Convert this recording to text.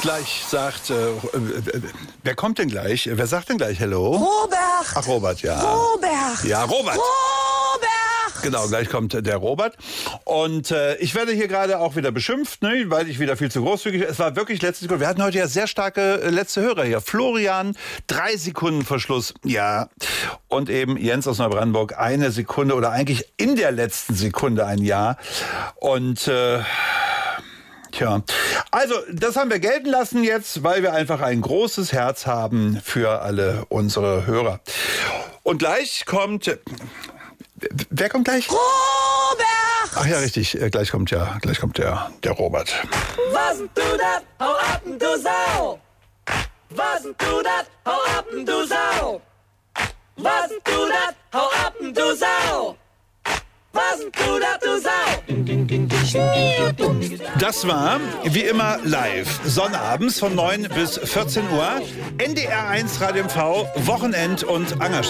Gleich sagt, wer kommt denn gleich? Wer sagt denn gleich Hello? Robert! Ach, Robert, ja. Robert! Ja, Robert! Robert! Genau, gleich kommt der Robert. Und ich werde hier gerade auch wieder beschimpft, ne, weil ich wieder viel zu großzügig bin. Es war wirklich letzte Sekunde. Wir hatten heute ja sehr starke letzte Hörer hier. Florian, 3 Sekunden Verschluss. Ja. Und eben Jens aus Neubrandenburg, 1 Sekunde oder eigentlich in der letzten Sekunde ein Ja. Und tja, also das haben wir gelten lassen jetzt, weil wir einfach ein großes Herz haben für alle unsere Hörer. Und gleich kommt... Wer kommt gleich? Robert! Ach ja, richtig. Gleich kommt der Robert. Was denn du dat? Hau ab, du Sau! Was denn du dat? Hau ab, du Sau! Was denn du dat? Hau ab, du Sau! Was denn du dat, du Sau? Das war, wie immer, live. Sonnabends von 9 bis 14 Uhr. NDR 1 Radio MV, Wochenend- und Angerstadt.